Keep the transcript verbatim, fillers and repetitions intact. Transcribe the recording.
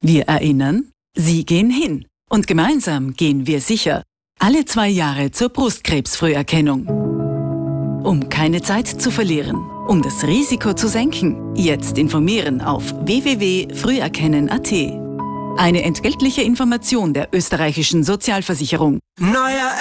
Wir erinnern, Sie gehen hin. Und gemeinsam gehen wir sicher. Alle zwei Jahre zur Brustkrebsfrüherkennung. Um keine Zeit zu verlieren, um das Risiko zu senken, jetzt informieren auf w w w punkt früherkennen punkt a t. Eine entgeltliche Information der österreichischen Sozialversicherung. Neuer